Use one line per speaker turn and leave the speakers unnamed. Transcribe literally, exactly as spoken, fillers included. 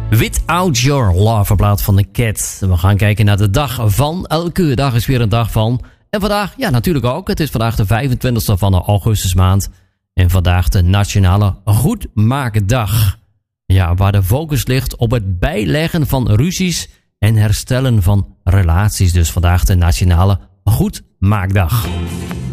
Without Your Love, een plaat van de Cat. We gaan kijken naar de dag van. Elke dag is weer een dag van. En vandaag, ja natuurlijk ook. Het is vandaag de vijfentwintigste van de augustusmaand. En vandaag de Nationale Goedmaakdag. Ja, waar de focus ligt op het bijleggen van ruzies en herstellen van relaties. Dus vandaag de Nationale Goedmaakdag.